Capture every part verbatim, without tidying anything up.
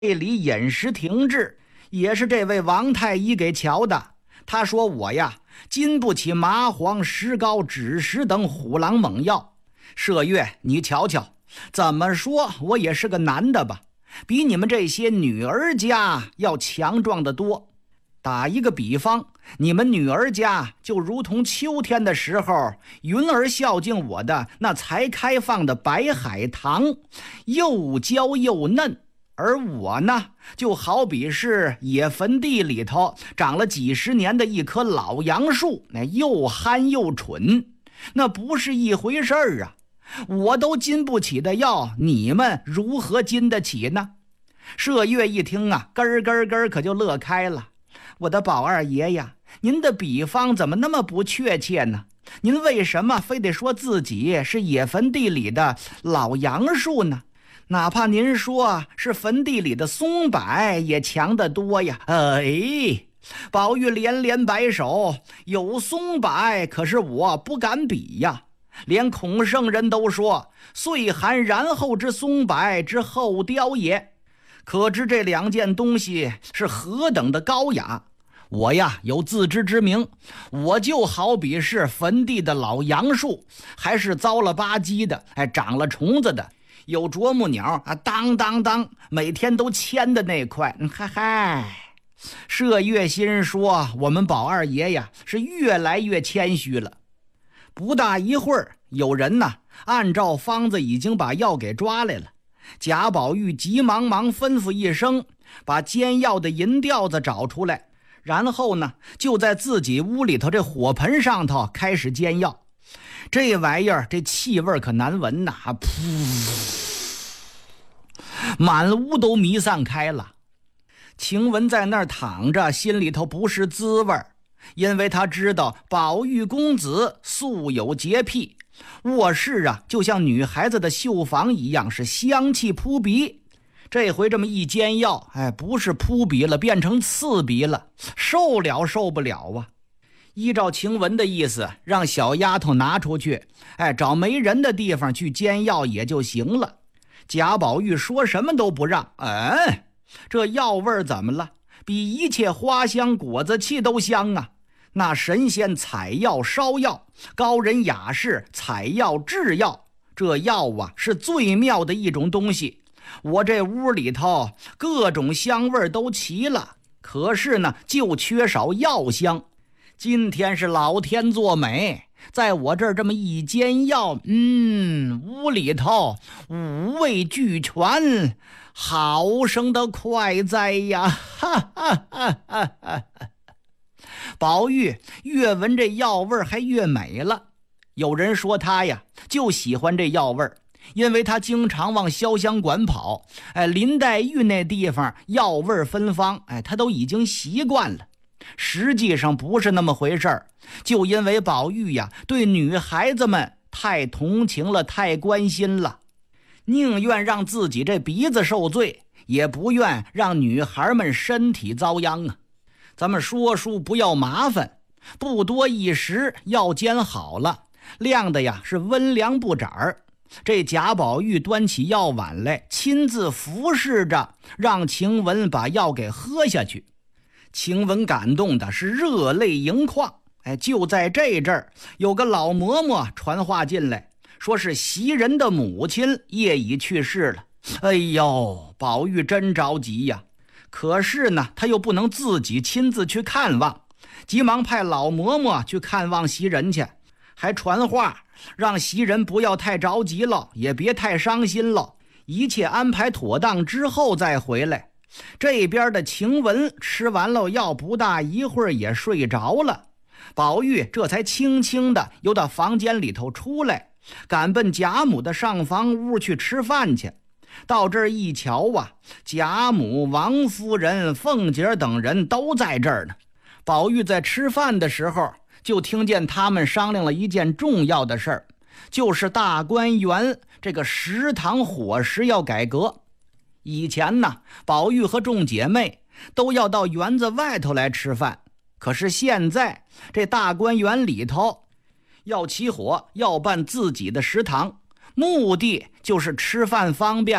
里饮食停滞，也是这位王太医给瞧的。他说我呀，经不起麻黄、石膏、枳实等虎狼猛药。麝月，你瞧瞧，怎么说我也是个男的吧，比你们这些女儿家要强壮得多。打一个比方，你们女儿家就如同秋天的时候云儿孝敬我的那才开放的白海棠，又娇又嫩。而我呢，就好比是野坟地里头长了几十年的一棵老杨树，那又憨又蠢，那不是一回事儿啊！我都经不起的药，你们如何经得起呢？麝月一听啊，咯儿咯儿咯儿可就乐开了。我的宝二爷呀，您的比方怎么那么不确切呢？您为什么非得说自己是野坟地里的老杨树呢？哪怕您说是坟地里的松柏也强得多呀。哎，宝玉连连摆手，有松柏，可是我不敢比呀。连孔圣人都说，岁寒然后之松柏之后凋也，可知这两件东西是何等的高雅。我呀有自知之明，我就好比是坟地的老杨树，还是糟了吧唧的，哎，长了虫子的，有啄木鸟啊，当当当，每天都牵的那块。嗨嗨，麝月心说，我们宝二爷呀是越来越谦虚了。不大一会儿，有人呢按照方子已经把药给抓来了。贾宝玉急忙忙吩咐一声，把煎药的银吊子找出来，然后呢就在自己屋里头这火盆上头开始煎药。这玩意儿这气味可难闻呐，噗，满屋都弥散开了。晴雯在那儿躺着，心里头不是滋味，因为他知道宝玉公子素有洁癖，卧室啊就像女孩子的绣房一样，是香气扑鼻。这回这么一煎药，哎，不是扑鼻了，变成刺鼻了，受了受不了啊。依照晴雯的意思，让小丫头拿出去，哎，找没人的地方去煎药也就行了。贾宝玉说什么都不让。嗯，这药味怎么了？比一切花香果子气都香啊！那神仙采药烧药，高人雅士采药制药，这药啊是最妙的一种东西。我这屋里头各种香味都齐了，可是呢就缺少药香。今天是老天作美，在我这儿这么一煎药，嗯，屋里头五味俱全，好生的快哉呀！哈哈哈哈哈！宝玉越闻这药味还越美了。有人说他呀就喜欢这药味，因为他经常往潇湘馆跑，哎，林黛玉那地方药味芬芳，哎，他都已经习惯了。实际上不是那么回事儿，就因为宝玉呀对女孩子们太同情了，太关心了，宁愿让自己这鼻子受罪，也不愿让女孩们身体遭殃啊。咱们说书不要麻烦，不多一时，药煎好了，晾的呀是温凉不窄儿。这贾宝玉端起药碗来，亲自服侍着，让晴雯把药给喝下去。晴雯感动的是热泪盈眶。哎，就在这阵儿，有个老嬷嬷传话进来，说是袭人的母亲夜已去世了。哎呦，宝玉真着急呀！可是呢，他又不能自己亲自去看望，急忙派老嬷嬷去看望袭人去，还传话让袭人不要太着急了，也别太伤心了，一切安排妥当之后再回来。这边的晴雯吃完了药，不大一会儿也睡着了。宝玉这才轻轻的由到房间里头出来，赶奔贾母的上房屋去吃饭去。到这儿一瞧啊，贾母、王夫人、凤姐等人都在这儿呢。宝玉在吃饭的时候，就听见他们商量了一件重要的事儿，就是大观园这个食堂伙食要改革。以前呢，宝玉和众姐妹都要到园子外头来吃饭，可是现在这大观园里头要起火，要办自己的食堂，目的就是吃饭方便呢。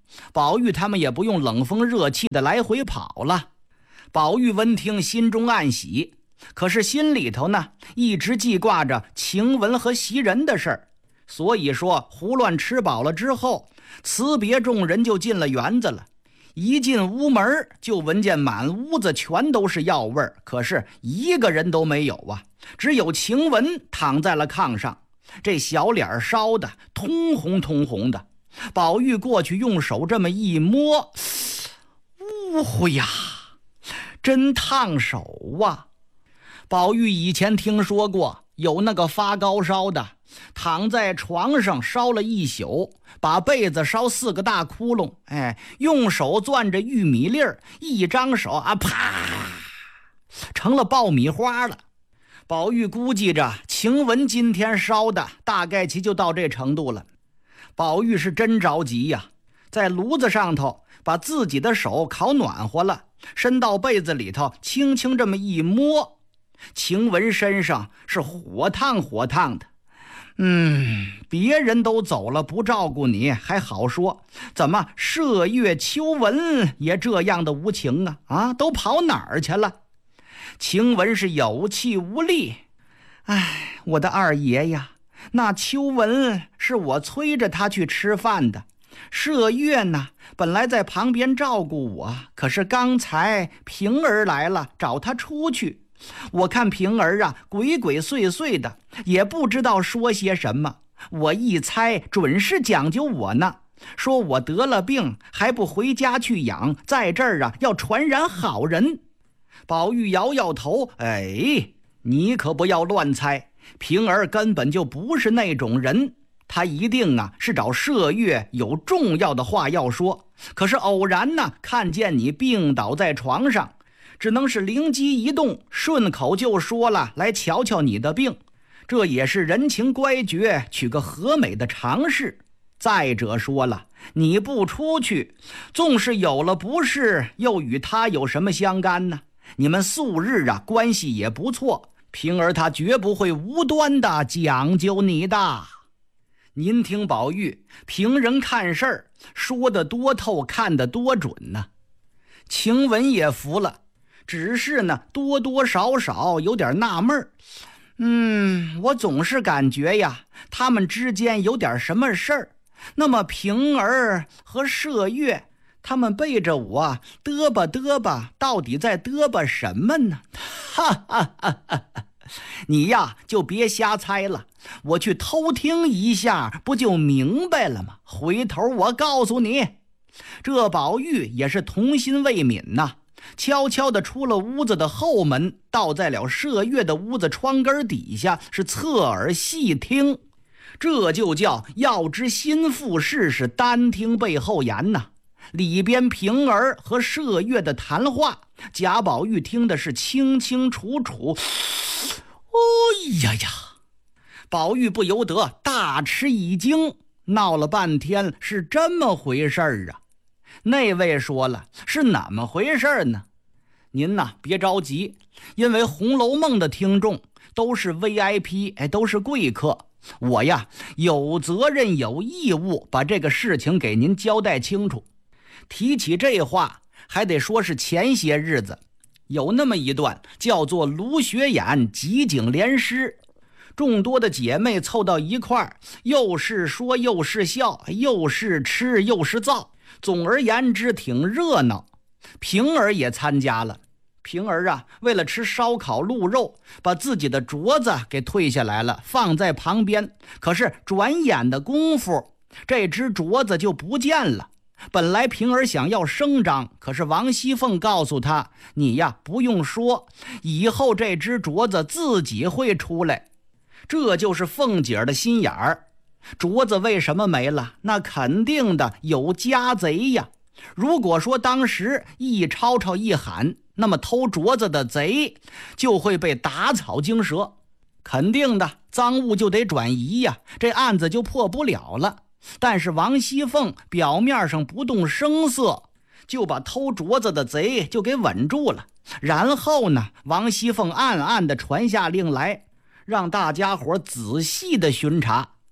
宝玉他们也不用冷风热气的来回跑了。宝玉闻听，心中暗喜，可是心里头呢，一直记挂着晴雯和袭人的事儿。所以说，胡乱吃饱了之后，辞别众人就进了园子了。一进屋门，就闻见满屋子全都是药味儿，可是一个人都没有啊，只有晴雯躺在了炕上，这小脸烧的通红通红的。宝玉过去用手这么一摸，呜呼呀，真烫手啊！宝玉以前听说过有那个发高烧的，躺在床上烧了一宿，把被子烧四个大窟窿，哎，用手攥着玉米粒儿，一张手啊，啪，成了爆米花了。宝玉估计着晴雯今天烧的大概其就到这程度了。宝玉是真着急呀，在炉子上头把自己的手烤暖和了，伸到被子里头轻轻这么一摸，晴雯身上是火烫火烫的。嗯，别人都走了不照顾你还好说，怎么麝月秋纹也这样的无情啊？啊，都跑哪儿去了？晴雯是有气无力。哎，我的二爷呀，那秋纹是我催着他去吃饭的，麝月呢本来在旁边照顾我，可是刚才平儿来了，找他出去。我看平儿啊鬼鬼祟祟的，也不知道说些什么，我一猜准是讲究我呢，说我得了病还不回家去养，在这儿啊要传染好人。宝玉摇摇头，哎，你可不要乱猜，平儿根本就不是那种人，他一定啊是找麝月有重要的话要说，可是偶然呢看见你病倒在床上，只能是灵机一动，顺口就说了，来瞧瞧你的病，这也是人情乖觉，取个和美的常事。再者说了，你不出去，纵是有了不是，又与他有什么相干呢？你们素日啊关系也不错，平儿他绝不会无端的讲究你的。您听宝玉，平人看事儿说得多透，看得多准呢。晴雯也服了，只是呢多多少少有点纳闷儿。嗯，我总是感觉呀，他们之间有点什么事儿。那么平儿和麝月，他们背着我嘚吧嘚吧，到底在嘚吧什么呢？哈哈哈哈！你呀就别瞎猜了，我去偷听一下不就明白了吗？回头我告诉你。这宝玉也是童心未泯呐、啊，悄悄地出了屋子的后门，倒在了麝月的屋子窗根底下，是侧耳细听。这就叫要知心腹事，是单听背后言呐、啊。里边平儿和麝月的谈话，贾宝玉听的是清清楚楚。哎呀呀！宝玉不由得大吃一惊，闹了半天是这么回事儿啊。那位说了，是哪么回事呢？您呐别着急，因为《红楼梦》的听众都是 V I P， 哎，都是贵客，我呀有责任有义务把这个事情给您交代清楚。提起这话，还得说是前些日子有那么一段叫做卢雪眼集景联诗，众多的姐妹凑到一块儿，又是说又是笑，又是吃又是造，总而言之挺热闹。平儿也参加了。平儿啊为了吃烧烤鹿肉，把自己的镯子给退下来了，放在旁边，可是转眼的功夫，这只镯子就不见了。本来平儿想要声张，可是王熙凤告诉她，你呀不用说，以后这只镯子自己会出来。这就是凤姐的心眼儿。镯子为什么没了？那肯定的有家贼呀。如果说当时一吵吵一喊，那么偷镯子的贼就会被打草惊蛇，肯定的赃物就得转移呀，这案子就破不了了。但是王熙凤表面上不动声色，就把偷镯子的贼就给稳住了。然后呢，王熙凤暗暗地传下令来，让大家伙仔细的巡查。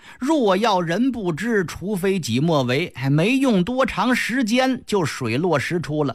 若要人不知，除非己莫为。还没用多长时间，就水落石出了。